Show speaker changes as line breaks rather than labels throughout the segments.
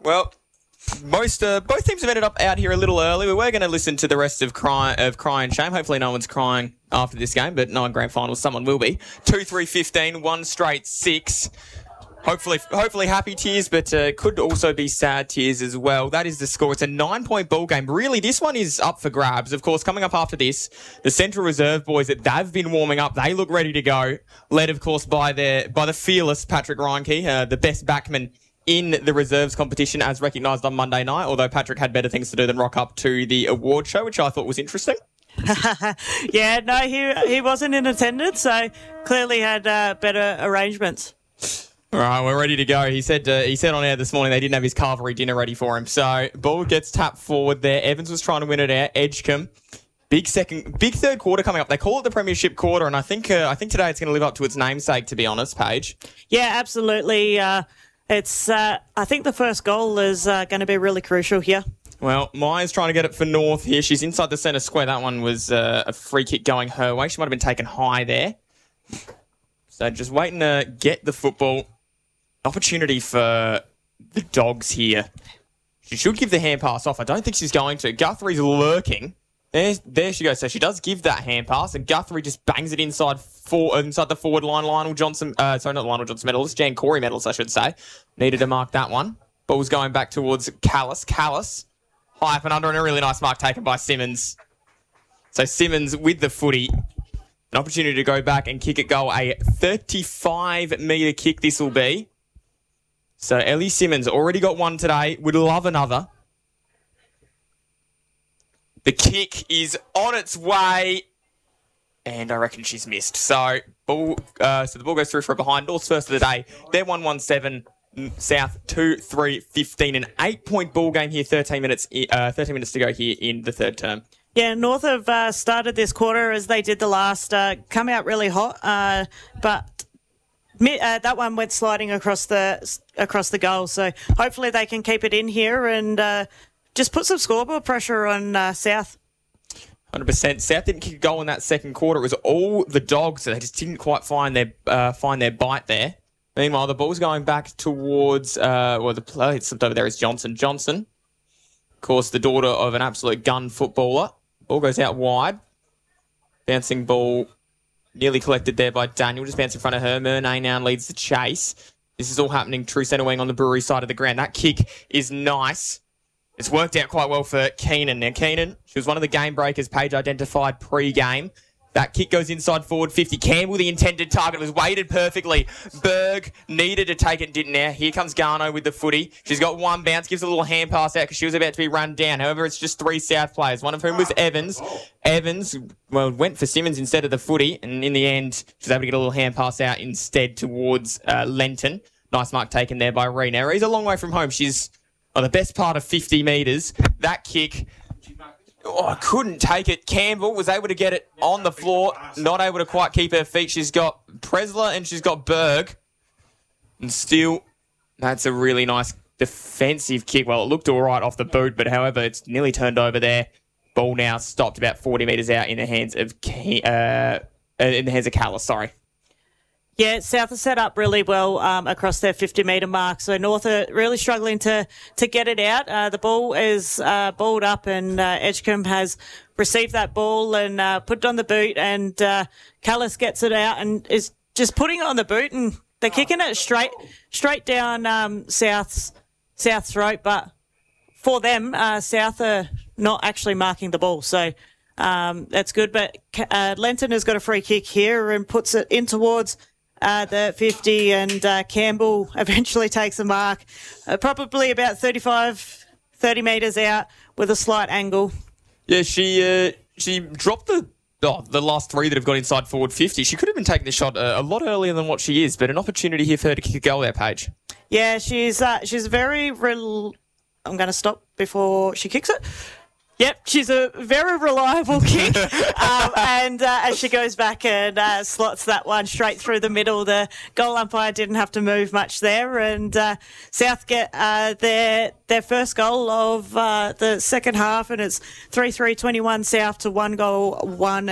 Well, both teams have ended up out here a little early. We were going to listen to the rest of Cry and Shame. Hopefully no one's crying after this game, but no grand final, someone will be. 2-3-15, one straight 6. Hopefully happy tears, but could also be sad tears as well. That is the score. It's a 9-point ball game. Really, this one is up for grabs. Of course, coming up after this, the Central Reserve boys that they've been warming up, they look ready to go. Led, of course, by the fearless Patrick Reinke, the best backman in the reserves competition as recognised on Monday night, although Patrick had better things to do than rock up to the award show, which I thought was interesting.
Yeah, no, he wasn't in attendance, so clearly had better arrangements.
All right, we're ready to go. He said on air this morning they didn't have his cavalry dinner ready for him. So ball gets tapped forward there. Evans was trying to win it out. Edgecombe. Big third quarter coming up. They call it the Premiership quarter, and I think today it's going to live up to its namesake, to be honest, Paige.
Yeah, absolutely. I think the first goal is going to be really crucial here.
Well, Myers trying to get it for North here. She's inside the centre square. That one was a free kick going her way. She might have been taken high there. So just waiting to get the football. Opportunity for the Dogs here. She should give the hand pass off. I don't think she's going to. Guthrie's lurking. There she goes. So she does give that hand pass, and Guthrie just bangs it inside the forward line. Lionel Johnson, sorry, not Lionel Johnson medalist, Jan Corey medalist, I should say. Needed to mark that one. Ball's going back towards Callis. Callis, high up and under, and a really nice mark taken by Simmons. So Simmons with the footy. An opportunity to go back and kick it goal. A 35-metre kick this will be. So Ellie Simmons already got one today. Would love another. The kick is on its way. And I reckon she's missed. So the ball goes through for a behind. North's first of the day. They're 1-1-7. South 2-3-15. An 8-point ball game here. 13 minutes to go here in the third term.
Yeah, North have started this quarter as they did the last. Come out really hot, but that one went sliding across the goal. So hopefully they can keep it in here and just put some scoreboard pressure on South.
100%. South didn't kick a goal in that second quarter. It was all the Dogs. They just didn't quite find their bite there. Meanwhile, the ball's going back towards the play slipped over there is Johnson. Johnson, of course, the daughter of an absolute gun footballer. Ball goes out wide. Bouncing ball nearly collected there by Daniel. Just bounced in front of her. Murnane now leads the chase. This is all happening true centre wing on the Brewery side of the ground. That kick is nice. It's worked out quite well for Keenan. Now, Keenan, she was one of the game breakers Paige identified pre-game. That kick goes inside forward 50. Campbell, the intended target, was weighted perfectly. Berg needed to take it, didn't now. Here comes Garno with the footy. She's got one bounce, gives a little hand pass out because she was about to be run down. However, it's just 3 South players, one of whom was Evans. Evans, went for Simmons instead of the footy, and in the end, she was able to get a little hand pass out instead towards Lenton. Nice mark taken there by Ree. Now, Ree's a long way from home. She's on the best part of 50 metres. That kick... I couldn't take it. Campbell was able to get it on the floor. Not able to quite keep her feet. She's got Presler and she's got Berg. And still, that's a really nice defensive kick. Well, it looked all right off the boot, but however, it's nearly turned over there. Ball now stopped about 40 metres out in the hands of Callis, sorry.
Yeah, South are set up really well across their 50-metre mark. So North are really struggling to get it out. The ball is balled up and Edgecombe has received that ball and put it on the boot. And Callis gets it out and is just putting it on the boot. And they're kicking it straight down South's throat. But for them, South are not actually marking the ball. So that's good. But Lenton has got a free kick here and puts it in towards... the 50 and Campbell eventually takes a mark, probably about 30 metres out with a slight angle.
Yeah, she dropped the last 3 that have got inside forward 50. She could have been taking the shot a lot earlier than what she is, but an opportunity here for her to kick a goal there, Paige.
Yeah, she's very... I'm going to stop before she kicks it. Yep, she's a very reliable kick. And as she goes back and slots that one straight through the middle, the goal umpire didn't have to move much there. And South get their first goal of the second half, and it's 3-3-21 South to 1 goal,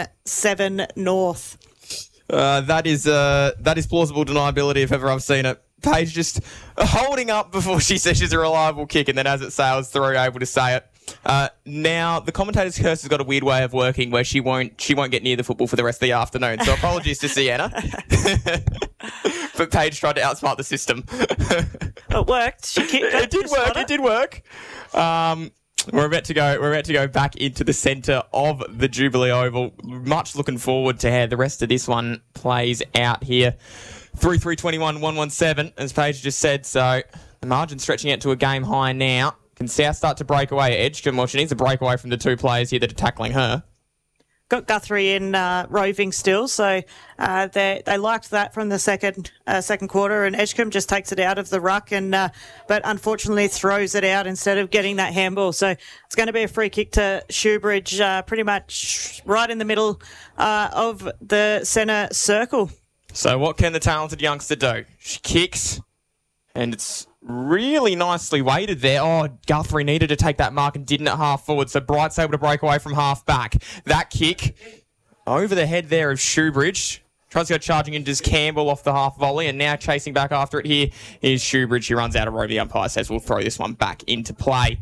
1-7 North.
That is plausible deniability if ever I've seen it. Paige just holding up before she says she's a reliable kick, and then as it sails through, able to say it. Now, the commentator's curse has got a weird way of working where she won't get near the football for the rest of the afternoon. So apologies to Sienna. But Paige tried to outsmart the system.
It worked. She kicked it.
It did work. We're about to go back into the centre of the Jubilee Oval. Much looking forward to how the rest of this one plays out here. 3-3-21, 117, as Paige just said. So the margin stretching out to a game high now. Can South start to break away at Edgecombe? Well, she needs to break away from the two players here that are tackling her.
Got Guthrie in roving still, so they liked that from the second quarter, and Edgecombe just takes it out of the ruck, and but unfortunately throws it out instead of getting that handball. So it's going to be a free kick to Shoebridge, pretty much right in the middle of the centre circle. So
what can the talented youngster do? She kicks, and it's really nicely weighted there. Oh, Guthrie needed to take that mark and didn't at half forward, so Bright's able to break away from half back. That kick over the head there of Shoebridge. Tries to go charging in, does Campbell off the half volley, and now chasing back after it here is Shoebridge. He runs out of row. The umpire says we'll throw this one back into play.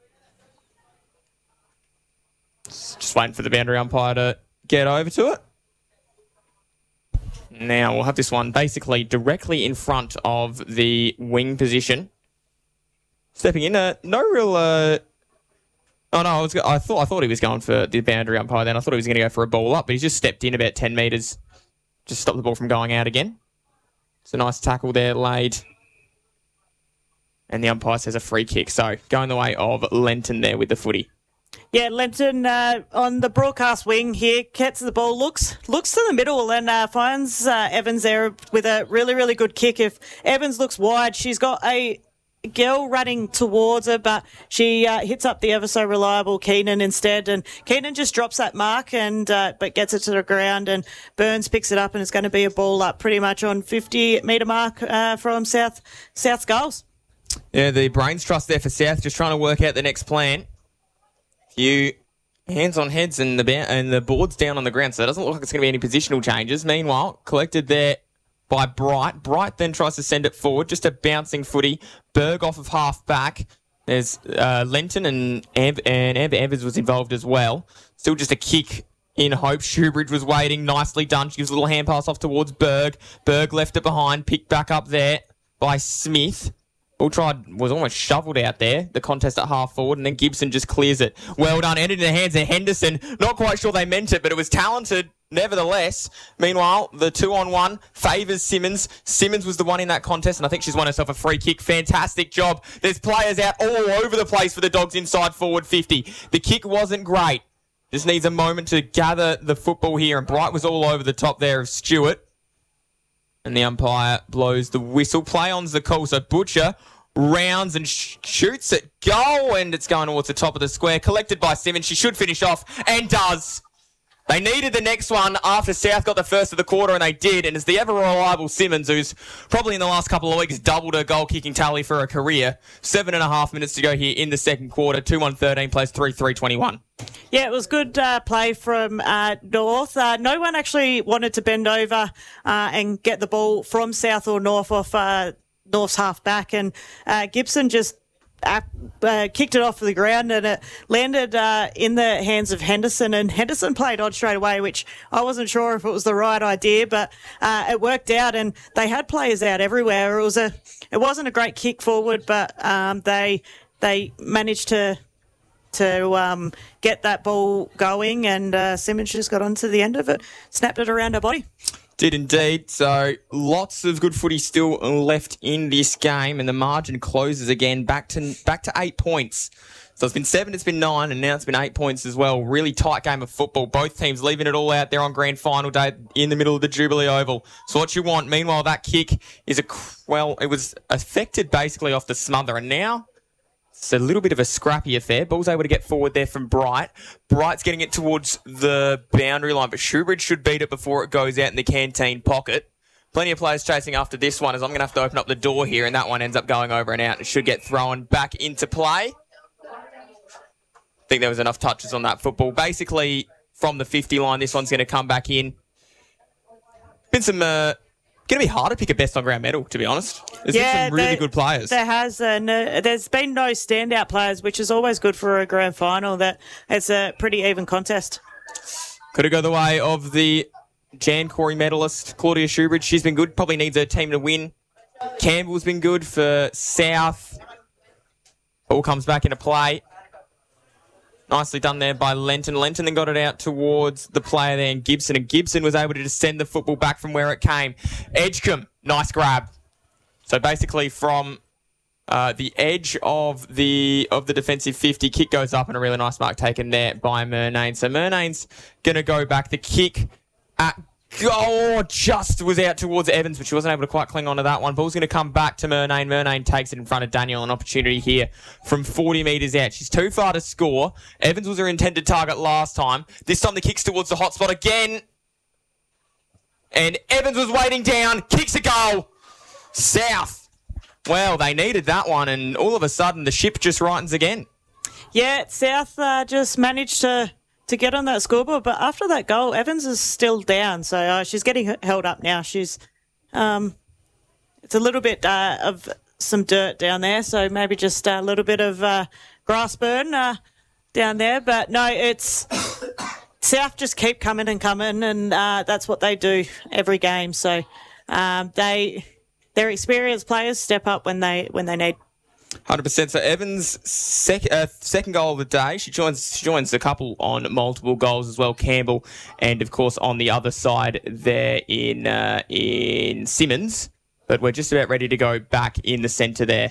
Just waiting for the boundary umpire to get over to it. Now we'll have this one basically directly in front of the wing position. Stepping in, no real. Oh no, I thought he was going for the boundary umpire. Then I thought he was going to go for a ball up, but he's just stepped in about 10 metres, just stopped the ball from going out again. It's a nice tackle there laid, and the umpire says a free kick. So going the way of Lenton there with the footy.
Yeah, Lenton on the broadcast wing here, gets the ball, looks to the middle and finds Evans there with a really, really good kick. If Evans looks wide, she's got a girl running towards her, but she hits up the ever so reliable Keenan instead, and Keenan just drops that mark and but gets it to the ground, and Burns picks it up, and it's going to be a ball up pretty much on 50-metre mark from South's goals.
Yeah, the brains trust there for South, just trying to work out the next plan. Few hands on heads and the board's down on the ground, so it doesn't look like it's going to be any positional changes. Meanwhile, collected there by Bright. Bright then tries to send it forward, just a bouncing footy. Berg off of half back. There's Lenton and Amber Evans was involved as well. Still just a kick in hope. Shoebridge was waiting, nicely done. She gives a little hand pass off towards Berg. Berg left it behind, picked back up there by Smith. Was almost shoveled out there, the contest at half forward, and then Gibson just clears it. Well done, ended in the hands of Henderson. Not quite sure they meant it, but it was talented nevertheless. Meanwhile, the 2-on-1 favours Simmons. Simmons was the one in that contest, and I think she's won herself a free kick. Fantastic job. There's players out all over the place for the Dogs inside forward 50. The kick wasn't great. Just needs a moment to gather the football here, and Bright was all over the top there of Stewart. And the umpire blows the whistle. Play on's the call. So Butcher rounds and shoots it. Goal, and it's going towards the top of the square. Collected by Simmons. She should finish off, and does. They needed the next one after South got the first of the quarter, and they did. And it's the ever-reliable Simmons, who's probably in the last couple of weeks doubled her goal-kicking tally for her career. 7.5 minutes to go here in the second quarter. 2-1-13 plays 3-3-21.
Yeah, it was good play from North. No one actually wanted to bend over and get the ball from South or North off North's half back, and Gibson just kicked it off the ground, and it landed in the hands of Henderson, and Henderson played on straight away, which I wasn't sure if it was the right idea, but it worked out, and they had players out everywhere. It wasn't a great kick forward, but they managed to get that ball going, and Simmons just got onto the end of it, snapped it around her body.
Did indeed. So lots of good footy still left in this game, and the margin closes again back to 8 points. So it's been 7, it's been 9, and now it's been 8 points as well. Really tight game of football. Both teams leaving it all out there on grand final day in the middle of the Jubilee Oval. So what you want. Meanwhile, that kick is it was affected basically off the smother, and now it's a little bit of a scrappy affair. Ball's able to get forward there from Bright. Bright's getting it towards the boundary line, but Shoebridge should beat it before it goes out in the canteen pocket. Plenty of players chasing after this one, as I'm going to have to open up the door here, and that one ends up going over and out. It should get thrown back into play. I think there was enough touches on that football. Basically, from the 50 line, this one's going to come back in. Been some going to be hard to pick a best on ground medal, to be honest. There's been some really good players.
There has. There's been no standout players, which is always good for a grand final. That it's a pretty even contest.
Could have gone the way of the Jan Corey medalist, Claudia Schubridge. She's been good. Probably needs her team to win. Campbell's been good for South. Ball comes back into play. Nicely done there by Lenton. Lenton then got it out towards the player there in Gibson, and Gibson was able to just send the football back from where it came. Edgecombe, nice grab. So basically from the edge of the defensive 50, kick goes up and a really nice mark taken there by Murnane. So Murnane's going to go back. The kick at goal just was out towards Evans, but she wasn't able to quite cling on to that one. Ball's going to come back to Murnane. Murnane takes it in front of Daniel. An opportunity here from 40 metres out. She's too far to score. Evans was her intended target last time. This time the kick's towards the hot spot again. And Evans was waiting down. Kicks a goal. South. Well, they needed that one, and all of a sudden the ship just rightens again. Yeah,
South just managed to get on that scoreboard, but after that goal, Evans is still down, so she's getting held up now. She's, it's a little bit of some dirt down there, so maybe just a little bit of grass burn down there. But no, it's South just keep coming and coming, and that's what they do every game. So their experienced players step up when they need.
100%. So Evans' second goal of the day. She joins a couple on multiple goals as well. Campbell, and of course on the other side there in Simmons. But we're just about ready to go back in the centre there.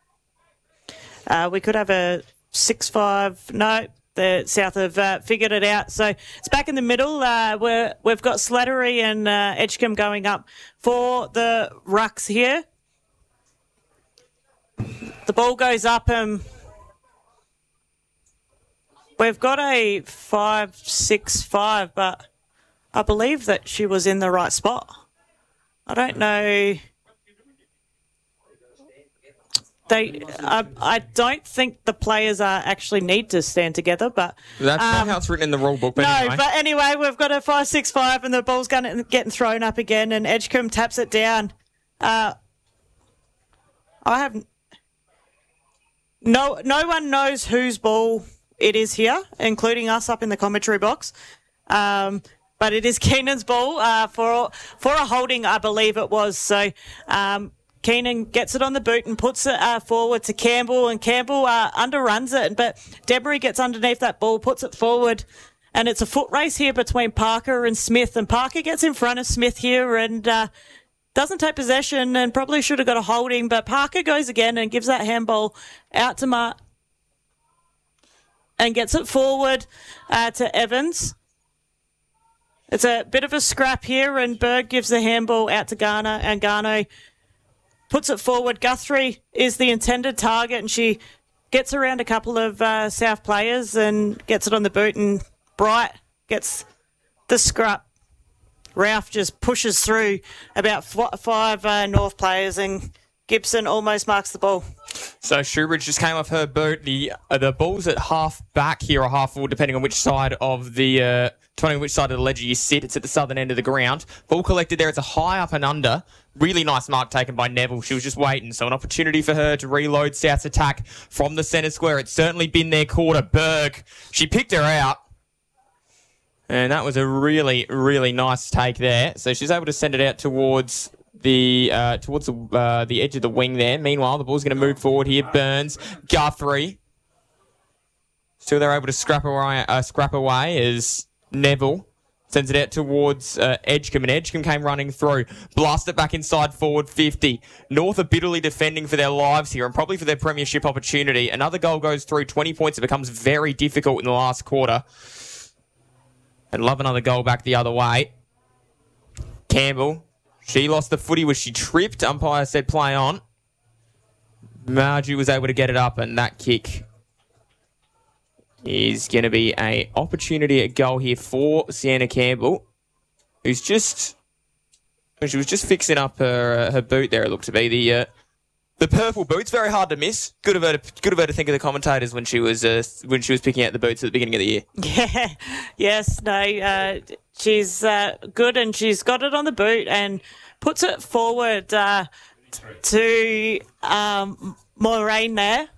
We could have a 6-5. No, the South have figured it out. So it's back in the middle. We've got Slattery and Edgecombe going up for the rucks here. The ball goes up and we've got a 5-6-5, but I believe that she was in the right spot. I don't know. I don't think the players actually need to stand together, but
that's not how it's written in the rule book. But
no,
anyway.
But anyway, we've got a 5-6-5, and the ball's getting thrown up again, and Edgecombe taps it down. No one knows whose ball it is here, including us up in the commentary box. But it is Keenan's ball for a holding, I believe it was. So Keenan gets it on the boot and puts it forward to Campbell, and Campbell underruns it. But Debris gets underneath that ball, puts it forward, and it's a foot race here between Parker and Smith. And Parker gets in front of Smith here and doesn't take possession, and probably should have got a holding, but Parker goes again and gives that handball out to Mark and gets it forward to Evans. It's a bit of a scrap here, and Berg gives the handball out to Garner, and Garner puts it forward. Guthrie is the intended target, and she gets around a couple of South players and gets it on the boot, and Bright gets the scrap. Ralph just pushes through about 5 North players, and Gibson almost marks the ball.
So Schubridge just came off her boot. The ball's at half back here or half forward, depending on which side of the ledger you sit. It's at the southern end of the ground. Ball collected there. It's a high up and under. Really nice mark taken by Neville. She was just waiting. So an opportunity for her to reload South's attack from the centre square. It's certainly been their quarter. Berg, she picked her out. And that was a really, really nice take there. So she's able to send it out towards the edge of the wing there. Meanwhile, the ball's going to move forward here. Burns, Guthrie. Still they're able to scrap away as Neville sends it out towards Edgecombe, and Edgecombe came running through. Blast it back inside forward 50. North are bitterly defending for their lives here and probably for their premiership opportunity. Another goal goes through, 20 points. It becomes very difficult in the last quarter. And love another goal back the other way. Campbell, she lost the footy. Was she tripped? Umpire said play on. Margie was able to get it up, and that kick is going to be an opportunity at goal here for Sienna Campbell, who's she was just fixing up her boot there. It looked to be the purple boots. Very hard to miss. Good of her to think of the commentators when she was picking out the boots at the beginning of the year.
Yeah, yes, no, she's good, and she's got it on the boot, and puts it forward to Moraine there.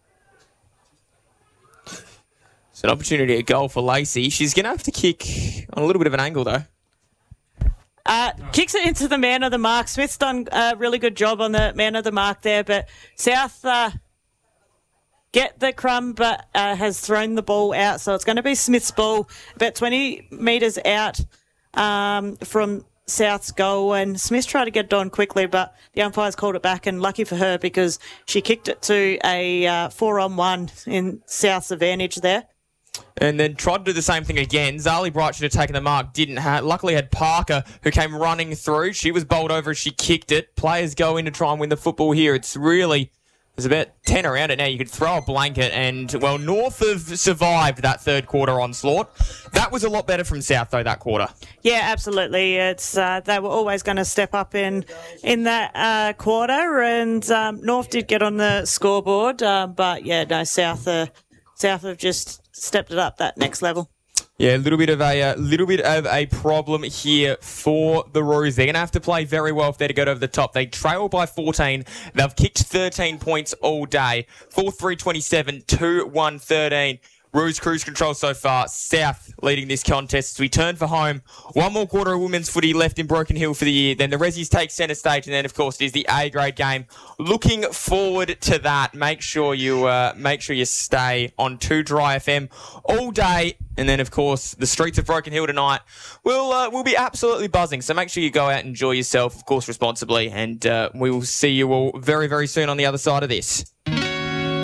It's an opportunity at goal for Lacey. She's going to have to kick on a little bit of an angle, though.
Kicks it into the man of the mark. Smith's done a really good job on the man of the mark there, but South get the crumb but has thrown the ball out. So it's going to be Smith's ball about 20 metres out from South's goal. And Smith tried to get it on quickly, but the umpires called it back. And lucky for her because she kicked it to a 4-on-1 in South's advantage there.
And then tried to do the same thing again. Zali Bright should have taken the mark, didn't have. Luckily had Parker, who came running through. She was bowled over as she kicked it. Players go in to try and win the football here. It's really, there's about 10 around it now. You could throw a blanket and, well, North have survived that third quarter onslaught. That was a lot better from South, though, that quarter.
Yeah, absolutely. It's they were always going to step up in that quarter, and North did get on the scoreboard, but, yeah, no, South have just stepped it up that next level.
Yeah, a little bit of a problem here for the Roos. They're going to have to play very well if they're to go over the top. They trail by 14. They've kicked 13 points all day. 4-3-27, 2-1-13. Roos cruise control so far. South leading this contest as we turn for home. One more quarter of women's footy left in Broken Hill for the year. Then the Rezzies take centre stage, and then of course it is the A grade game. Looking forward to that. Make sure you stay on 2 Dry FM all day, and then of course the streets of Broken Hill tonight will be absolutely buzzing. So make sure you go out and enjoy yourself, of course responsibly, and we will see you all very very soon on the other side of this.